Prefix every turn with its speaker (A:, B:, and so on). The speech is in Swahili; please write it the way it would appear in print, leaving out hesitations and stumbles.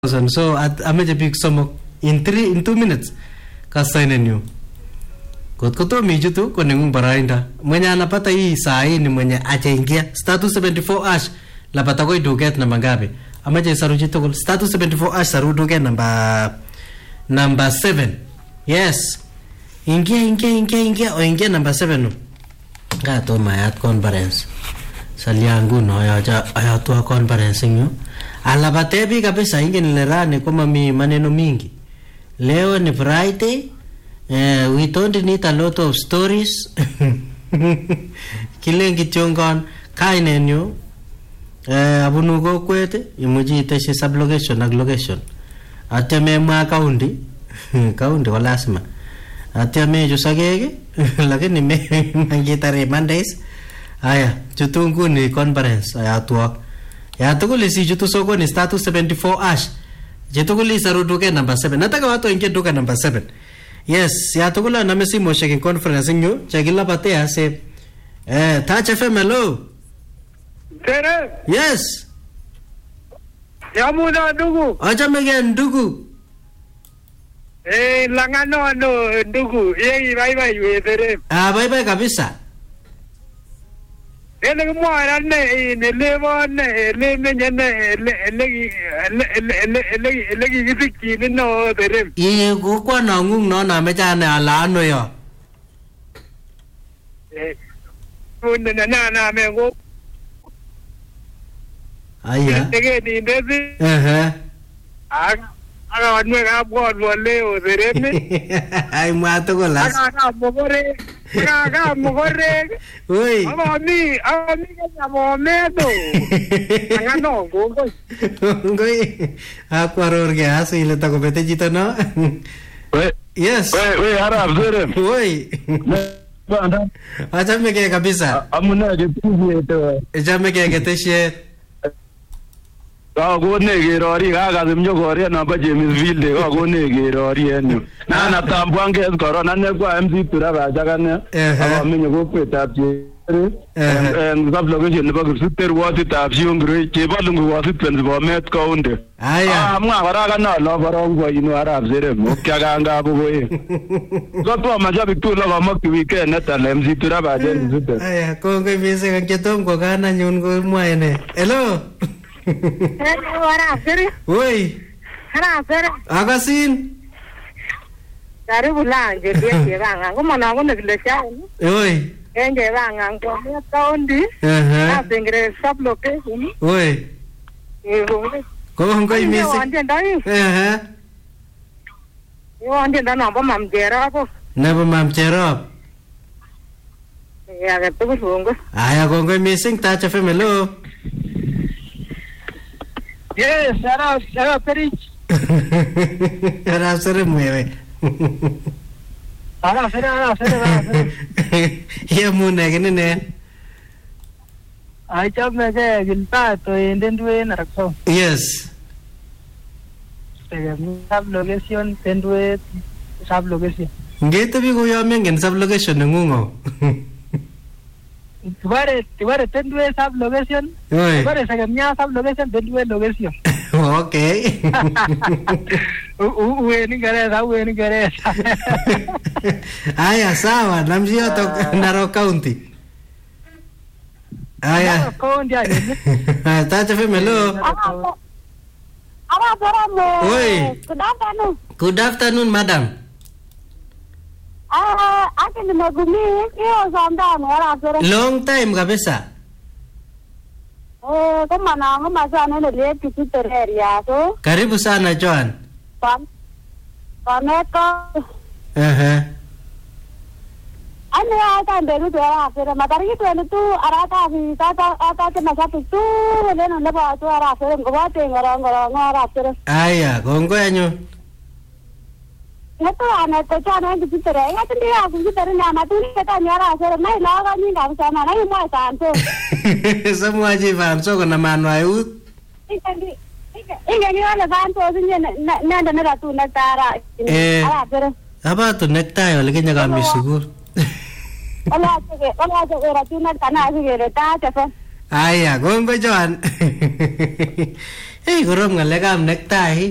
A: So ameche bik somok in 2 minutes kasainen yu. Kotkoto mijutu konengung barainda. Mwenye anapata hii saa hii ni mwenye achaingia status 74 ash lapata koi duket namba ngapi? Ameche saruji tokol status 74 ash saru duket number 7. Yes. Ingia o ingia number 7 no. Gato mayat conference. Saliangu no ayatua conference nyo. Alabatebi kabisa ingine lerane kama mi maneno mingi. Leo ni Friday. We don't need a lot of stories. Kilengi chongon kainenyo. Abunugo kwete imuji iteshe sublocation ag location. Ateme mwa kaundi. Kaundi walasima. Ateme jusagege lakini me mangitare Mondays. Aya, chutungu ni conference ayatua. Ya tukuli si jutu soko ni status 74 ash. Jetukuli saru duke number 7. Nataka watu ingie duka number 7. Yes, ya tukula na mesi mo shaking conference nyo. Chakila patea se Touch FM hello.
B: Tere.
A: Yes.
B: Yamuna ndugu.
A: Acha mege ndugu.
B: Langano ndugu. Yegi bye we tere.
A: Bye kabisa.
B: Ele kumwara ne levo ne le nyane le giziki no tere.
A: Ye kwa na ngung no na mechane ala ano yo.
B: Na mengo.
A: Aya.
B: Tege ni ndezi. Aga wanwe ga bwa leo tere ne.
A: Ai mwato ko las.
B: Aga mogore.
A: Oi.
B: Ami kaya mo medo. Angano go.
A: Ngoi. Aquaror ke aso ile ta ko bete jito no. Yes.
C: We harap zere.
A: Oi.
C: Banda.
A: Acha mege kabisa.
C: Amuna je tuzi to.
A: Acha mege geteshe.
C: Go ne gerori ga zimjo gore na ba James Ville go ne gerori enu. Na tambwange corona ne kwa MC tura ba jagane. Aba menyo go kweta je. Zabloge ne ba super wati tapsion gre ke ba lungu wati pen ba met kaunde.
A: Aya.
C: Mwa baraga na lo barongo ino arab zere mo kya ganga bo ye. Go to majabi tu lo ma ki weekend na ta MC tura ba je super.
A: Aya ko mise kan ketom ko kana nyun go muaine. Hello. Oi. Agasin.
D: Karibu lanje ndiye banga ngomana ngone kilesha.
A: Oi.
D: Enge banga ngomwe kaundi. Na bengre sub location.
A: Oi. Ko ngoi misi.
D: Yo ande ndana ba mamjera ko.
A: Na ba mamjera.
D: Ya ga tu sungo.
A: Aya ko ngoi missing Touch FM hello.
B: Yes, era perich.
A: Era sere mueve.
B: Ara.
A: Ye mune gene ne.
B: Ai chap me ke gilta to endendwe na rakso.
A: Yes.
B: Sub location tendwe sub location.
A: Ngete bi ko yo mengen sub location ngungo.
B: Tibare tendwe sub location. Tibare sagamnya sub location tendwe location.
A: Okay.
B: Uwe ni gareza.
A: Aya sawa namjio to Narok County. Aya.
B: County aje.
A: Touch FM hello. Oi. Good afternoon madam.
D: Ake ni magumi hiyo zanda ngora sere.
A: Long time kabisa.
D: Kama na ngoma sana ile kitu tereria so.
A: Karibu sana Joan.
D: Pameto. Ane ata mbele tu ara sere matari tu ene tu arata vi tata te masatu tu le no le ba tu ara sere ngobate ngora sere.
A: Aya gongo yanyo.
D: Neto ana to chana kitu tereria tu dia kitu tereria na tu kita nyara sere mai laga ni ga sana na mo tanto.
A: Semua aja Vanso kena manuai ut.
D: Inga ni wala Vanso sinye nenda nera tu nektara.
A: Apa tu nektar ya lagi nyaga misugur.
D: Ola aja ratu nektana sige reta cefa.
A: Ayah, gongo Joan. Gorom ngalek am nektar.